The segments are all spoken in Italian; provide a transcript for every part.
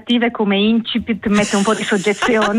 aspettative come incipit mette un po' di soggezione.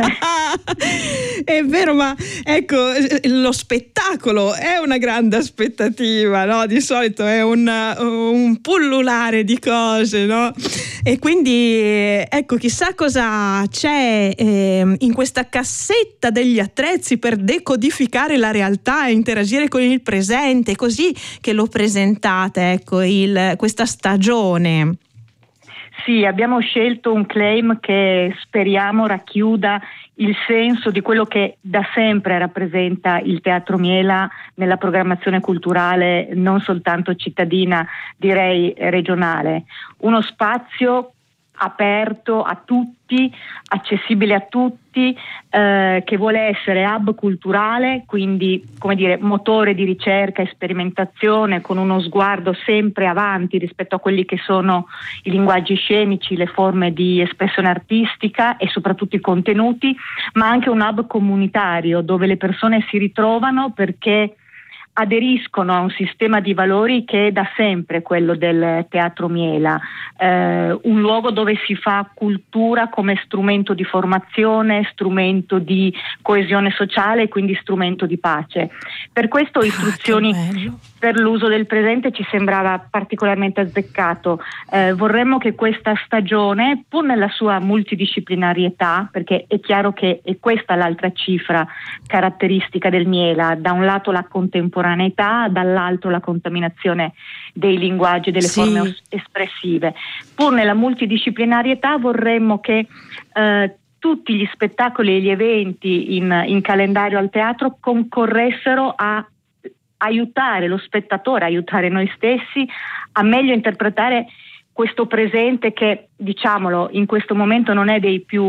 È vero, ma ecco, lo spettacolo è una grande aspettativa, no? Di solito è un pullulare di cose, no? E quindi ecco, chissà cosa c'è in questa cassetta degli attrezzi per decodificare la realtà e interagire con il presente, così che lo presentate, ecco, questa stagione. Sì, abbiamo scelto un claim che speriamo racchiuda il senso di quello che da sempre rappresenta il Teatro Miela nella programmazione culturale non soltanto cittadina, direi regionale. Uno spazio aperto a tutti, accessibile a tutti, che vuole essere hub culturale, quindi come dire motore di ricerca e sperimentazione, con uno sguardo sempre avanti rispetto a quelli che sono i linguaggi scenici, le forme di espressione artistica e soprattutto i contenuti, ma anche un hub comunitario dove le persone si ritrovano perché aderiscono a un sistema di valori che è da sempre quello del Teatro Miela, un luogo dove si fa cultura come strumento di formazione, strumento di coesione sociale e quindi strumento di pace. Per questo istruzioni per l'uso del presente ci sembrava particolarmente azzeccato. Vorremmo che questa stagione, pur nella sua multidisciplinarietà, perché è chiaro che è questa l'altra cifra caratteristica del Miela, da un lato la contemporaneità, dall'altro la contaminazione dei linguaggi e delle forme espressive. Pur nella multidisciplinarietà vorremmo che tutti gli spettacoli e gli eventi in calendario al teatro concorressero a aiutare lo spettatore, aiutare noi stessi a meglio interpretare questo presente che, diciamolo, in questo momento non è dei più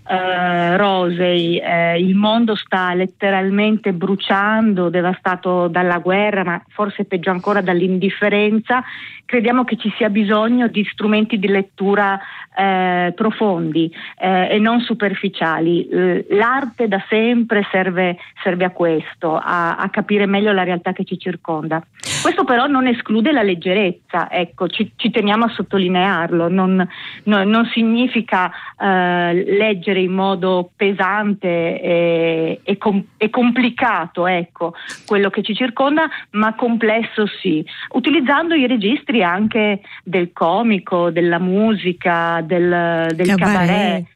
rosei. Il mondo sta letteralmente bruciando, devastato dalla guerra, ma forse peggio ancora dall'indifferenza. Crediamo che ci sia bisogno di strumenti di lettura profondi e non superficiali. L'arte da sempre serve a questo, a capire meglio la realtà che ci circonda. Questo però non esclude la leggerezza, ecco, ci teniamo a sottolinearlo, non significa leggere in modo pesante e complicato, ecco, quello che ci circonda, ma complesso sì, utilizzando i registri anche del comico, della musica, del cabaret.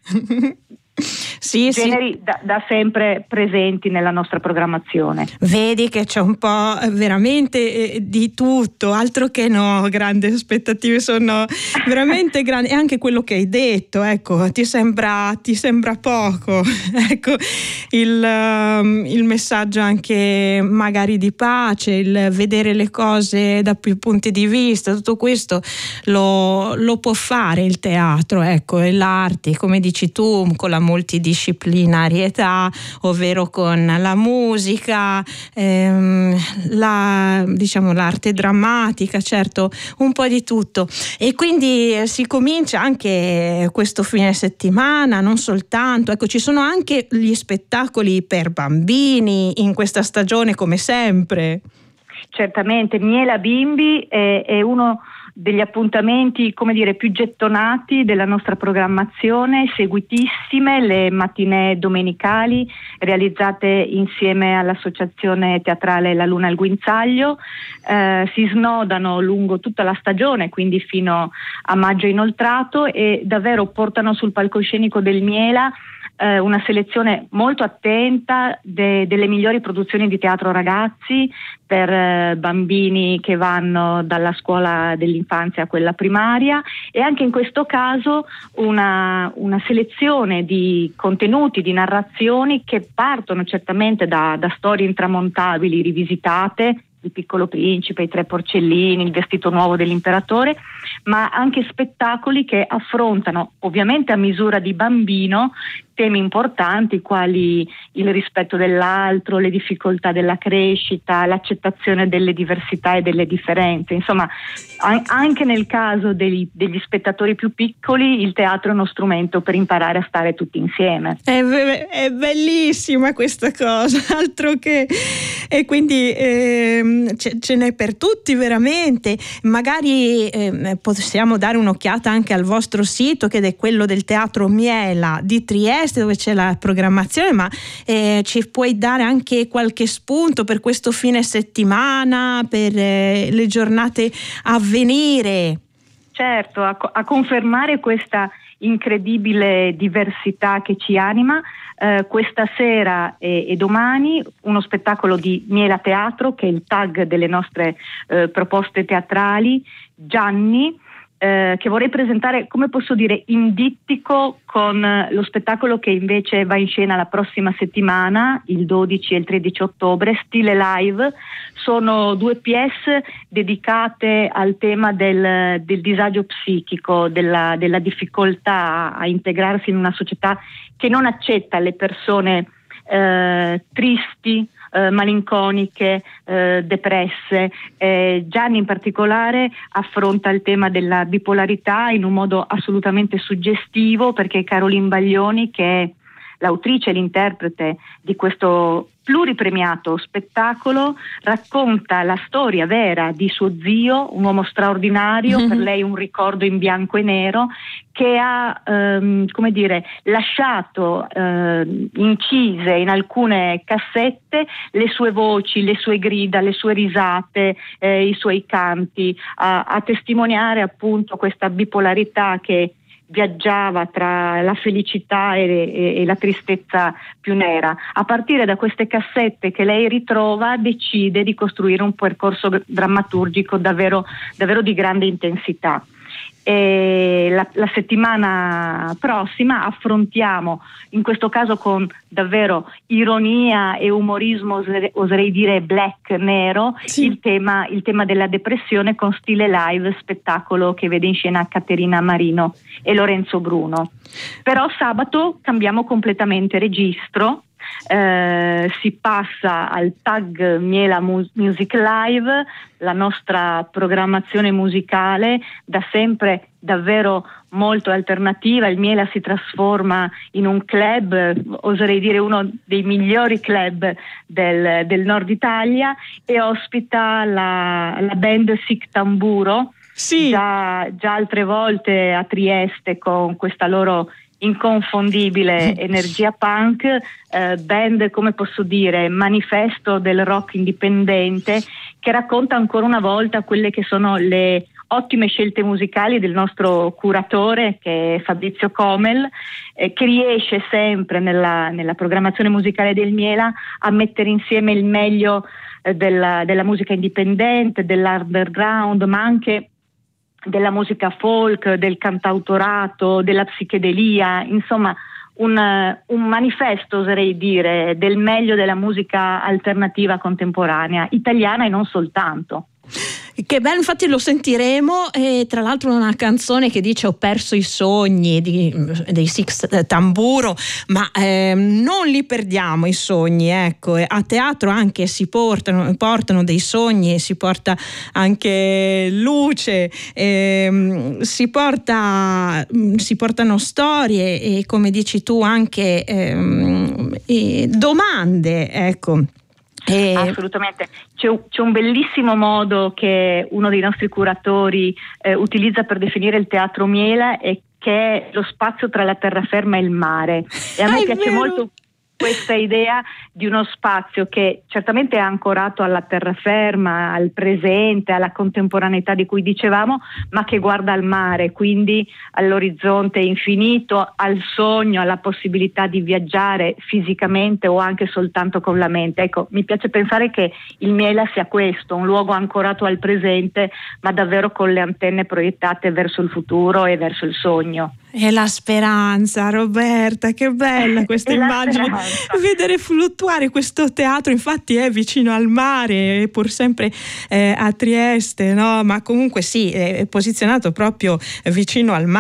Generi da sempre presenti nella nostra programmazione. Vedi che c'è un po' veramente di tutto, altro che no, grandi aspettative, sono veramente grandi. E anche quello che hai detto, ecco, ti sembra poco, ecco, il messaggio anche magari di pace, il vedere le cose da più punti di vista, tutto questo lo può fare il teatro, ecco, e l'arte, come dici tu, con la multidisciplinarietà, ovvero con la musica, l'arte drammatica, certo, un po' di tutto. E quindi si comincia anche questo fine settimana, non soltanto, ecco, ci sono anche gli spettacoli per bambini in questa stagione, come sempre. Certamente, Miela Bimbi è uno degli appuntamenti, come dire, più gettonati della nostra programmazione, seguitissime le matinee domenicali realizzate insieme all'Associazione Teatrale La Luna al Guinzaglio, si snodano lungo tutta la stagione, quindi fino a maggio inoltrato, e davvero portano sul palcoscenico del Miela una selezione molto attenta delle migliori produzioni di teatro ragazzi per bambini che vanno dalla scuola dell'infanzia a quella primaria, e anche in questo caso una selezione di contenuti, di narrazioni che partono certamente da storie intramontabili rivisitate, Il Piccolo Principe, I Tre Porcellini, Il Vestito Nuovo dell'Imperatore, ma anche spettacoli che affrontano, ovviamente a misura di bambino, temi importanti quali il rispetto dell'altro, le difficoltà della crescita, l'accettazione delle diversità e delle differenze. Insomma, anche nel caso degli spettatori più piccoli, il teatro è uno strumento per imparare a stare tutti insieme. È bellissima questa cosa, altro che... E quindi ce n'è per tutti veramente. Magari possiamo dare un'occhiata anche al vostro sito, che è quello del Teatro Miela di Trieste, dove c'è la programmazione, ma ci puoi dare anche qualche spunto per questo fine settimana, per le giornate a venire? Certo, a confermare questa incredibile diversità che ci anima, questa sera e domani uno spettacolo di Miela Teatro, che è il tag delle nostre proposte teatrali, Gianni, che vorrei presentare, come posso dire, in dittico con lo spettacolo che invece va in scena la prossima settimana, il 12 e il 13 ottobre, Stile Live. Sono 2 pièce dedicate al tema del disagio psichico, della difficoltà a integrarsi in una società che non accetta le persone tristi, malinconiche, depresse. Gianni in particolare affronta il tema della bipolarità in un modo assolutamente suggestivo, perché Caroline Baglioni, che è l'autrice e l'interprete di questo pluripremiato spettacolo, racconta la storia vera di suo zio, un uomo straordinario, per lei un ricordo in bianco e nero, che ha lasciato incise in alcune cassette le sue voci, le sue grida, le sue risate, i suoi canti, a testimoniare appunto questa bipolarità che viaggiava tra la felicità e la tristezza più nera. A partire da queste cassette che lei ritrova, decide di costruire un percorso drammaturgico davvero di grande intensità. E la settimana prossima affrontiamo, in questo caso con davvero ironia e umorismo, oserei dire black, nero, sì, il tema della depressione, con Stile Live, spettacolo che vede in scena Caterina Marino e Lorenzo Bruno. Però sabato cambiamo completamente registro. Si passa al tag Miela Music Live, la nostra programmazione musicale da sempre davvero molto alternativa. Il Miela si trasforma in un club, oserei dire uno dei migliori club del nord Italia, e ospita la band Sic Tamburo, sì, già altre volte a Trieste con questa loro inconfondibile energia punk, band, come posso dire, manifesto del rock indipendente, che racconta ancora una volta quelle che sono le ottime scelte musicali del nostro curatore, che è Fabrizio Comel, che riesce sempre nella programmazione musicale del Miela a mettere insieme il meglio della musica indipendente, dell'underground, ma anche della musica folk, del cantautorato, della psichedelia, insomma un manifesto, oserei dire, del meglio della musica alternativa contemporanea, italiana e non soltanto. Che bello, infatti lo sentiremo, e tra l'altro una canzone che dice: ho perso i sogni, dei Sic Tamburo, ma non li perdiamo i sogni, ecco. A teatro anche si portano dei sogni, e si porta anche luce, si portano storie e, come dici tu, anche domande, ecco. Assolutamente, c'è un bellissimo modo che uno dei nostri curatori utilizza per definire il Teatro Miela, e che è lo spazio tra la terraferma e il mare, e a me piace molto questa idea di uno spazio che certamente è ancorato alla terraferma, al presente, alla contemporaneità di cui dicevamo, ma che guarda al mare, quindi all'orizzonte infinito, al sogno, alla possibilità di viaggiare fisicamente o anche soltanto con la mente. Ecco, mi piace pensare che il Miela sia questo, un luogo ancorato al presente, ma davvero con le antenne proiettate verso il futuro e verso il sogno. E la speranza, Roberta, che bella questa immagine, vedere fluttuare questo teatro, infatti è vicino al mare, pur sempre a Trieste, no? Ma comunque sì, è posizionato proprio vicino al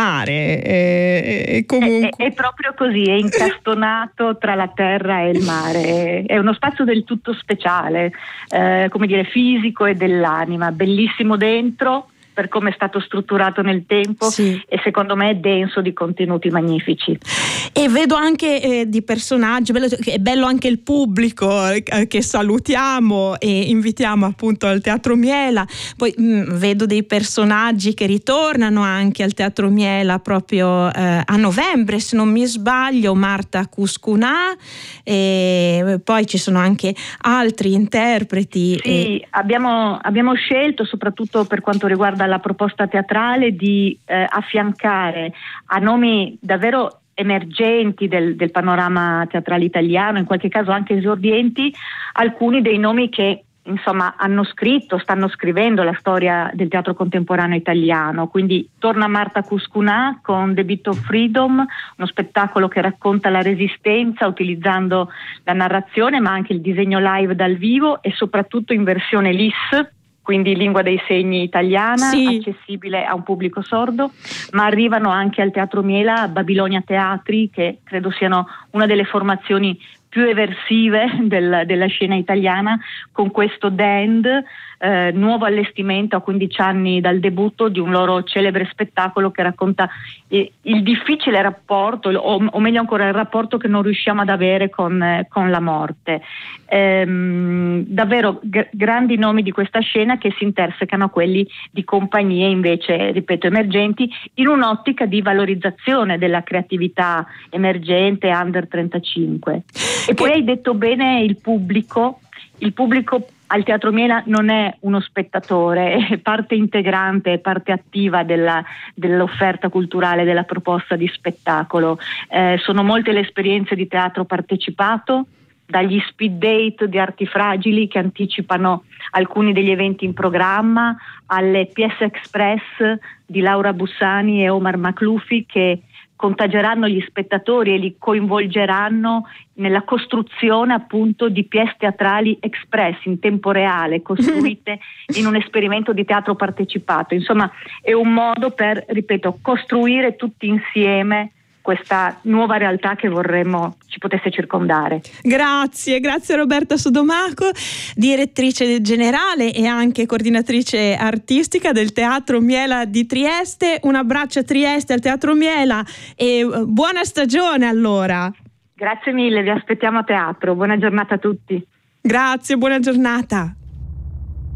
mare. Comunque... È proprio così, è incastonato tra la terra e il mare, è uno spazio del tutto speciale, come dire, fisico e dell'anima, bellissimo dentro, per come è stato strutturato nel tempo, sì. E secondo me è denso di contenuti magnifici. E vedo anche di personaggi, è bello anche il pubblico che salutiamo e invitiamo appunto al Teatro Miela. Poi vedo dei personaggi che ritornano anche al Teatro Miela proprio a novembre, se non mi sbaglio, Marta Cuscunà, e poi ci sono anche altri interpreti. Sì, abbiamo scelto, soprattutto per quanto riguarda la proposta teatrale, di affiancare a nomi davvero emergenti del panorama teatrale italiano, in qualche caso anche esordienti, alcuni dei nomi che insomma stanno scrivendo la storia del teatro contemporaneo italiano. Quindi torna Marta Cuscunà con The Beat of Freedom, uno spettacolo che racconta la resistenza utilizzando la narrazione ma anche il disegno live dal vivo e soprattutto in versione LIS, quindi lingua dei segni italiana, sì. Accessibile a un pubblico sordo, ma arrivano anche al Teatro Miela Babilonia Teatri, che credo siano una delle formazioni più eversive della scena italiana, con questo The End, nuovo allestimento a 15 anni dal debutto di un loro celebre spettacolo che racconta il difficile rapporto, o meglio ancora il rapporto che non riusciamo ad avere con la morte. Davvero grandi nomi di questa scena che si intersecano a quelli di compagnie invece, ripeto, emergenti, in un'ottica di valorizzazione della creatività emergente under 35. E poi hai detto bene il pubblico al Teatro Miela non è uno spettatore, è parte integrante, è parte attiva dell'offerta culturale, della proposta di spettacolo. Sono molte le esperienze di teatro partecipato, dagli speed date di Arti Fragili che anticipano alcuni degli eventi in programma, alle PS Express di Laura Bussani e Omar Maclufi che contageranno gli spettatori e li coinvolgeranno nella costruzione appunto di pièce teatrali express in tempo reale, costruite in un esperimento di teatro partecipato. Insomma, è un modo per, ripeto, costruire tutti insieme questa nuova realtà che vorremmo ci potesse circondare. Grazie Roberta Sodomaco, direttrice generale e anche coordinatrice artistica del Teatro Miela di Trieste. Un abbraccio a Trieste, al Teatro Miela e buona stagione allora. Grazie mille, vi aspettiamo a teatro. Buona giornata a tutti. Grazie, buona giornata.